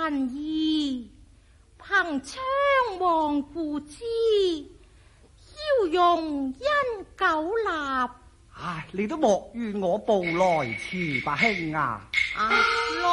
恨意，憑昌王故知，驍勇因久立。 唉，你都莫怨我步來遲吧，兄啊！